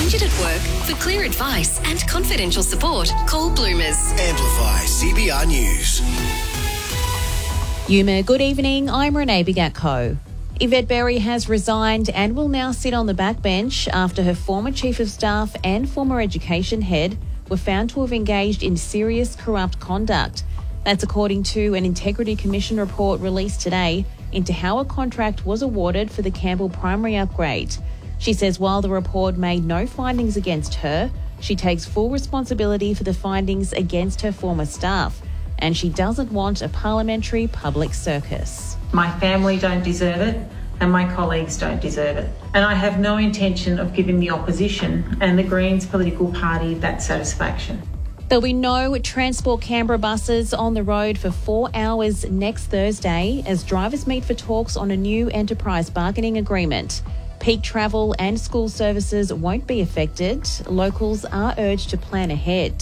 Injured at work? For clear advice and confidential support, call Bloomers. Amplify CBR News. Yuma, good evening. I'm Renee Bigatko. Yvette Berry has resigned and will now sit on the backbench after her former Chief of Staff and former Education Head were found to have engaged in serious corrupt conduct. That's according to an Integrity Commission report released today into how a contract was awarded for the Campbell Primary upgrade. She says while the report made no findings against her, she takes full responsibility for the findings against her former staff, and she doesn't want a parliamentary public circus. My family don't deserve it, and my colleagues don't deserve it. And I have no intention of giving the opposition and the Greens political party that satisfaction. There'll be no Transport Canberra buses on the road for 4 hours next Thursday as drivers meet for talks on a new enterprise bargaining agreement. Peak travel and school services won't be affected. Locals are urged to plan ahead.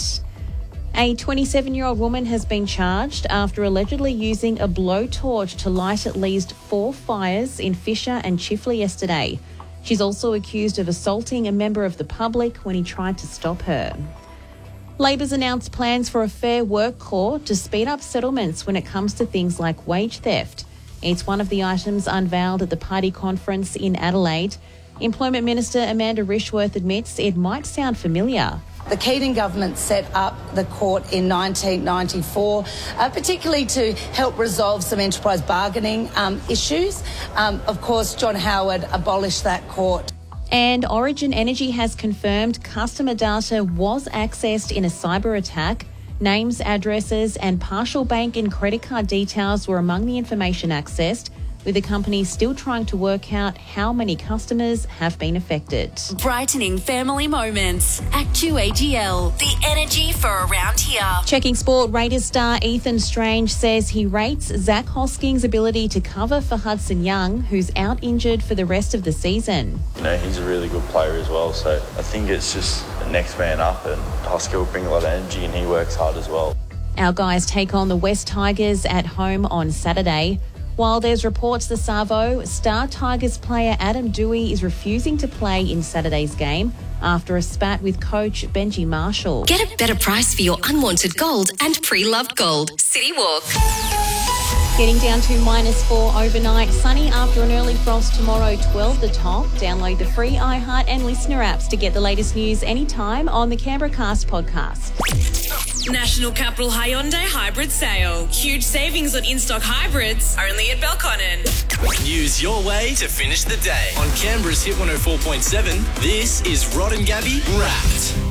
A 27-year-old woman has been charged after allegedly using a blowtorch to light at least 4 fires in Fisher and Chifley yesterday. She's also accused of assaulting a member of the public when he tried to stop her. Labor's announced plans for a Fair Work Court to speed up settlements when it comes to things like wage theft. It's one of the items unveiled at the party conference in Adelaide. Employment Minister Amanda Rishworth admits it might sound familiar. The Keating government set up the court in 1994, particularly to help resolve some enterprise bargaining issues. Of course, John Howard abolished that court. And Origin Energy has confirmed customer data was accessed in a cyber attack. Names, addresses and partial bank and credit card details were among the information accessed, with the company still trying to work out how many customers have been affected. Brightening family moments. ActuAGL, the energy for around here. Checking sport, Raiders star Ethan Strange says he rates Zach Hosking's ability to cover for Hudson Young, who's out injured for the rest of the season. You know, he's a really good player as well, so I think it's just the next man up, and Hosking will bring a lot of energy and he works hard as well. Our guys take on the West Tigers at home on Saturday. While there's reports the Savo, star Tigers player Adam Dewey is refusing to play in Saturday's game after a spat with coach Benji Marshall. Get a better price for your unwanted gold and pre-loved gold. City Walk. Getting down to -4 overnight. Sunny after an early frost tomorrow, 12 the top. Download the free iHeart and Listener apps to get the latest news anytime on the Canberra Cast podcast. National Capital Hyundai Hybrid Sale. Huge savings on in-stock hybrids, only at Belconnen. News your way to finish the day. On Canberra's Hit 104.7, this is Rod and Gabby Wrapped.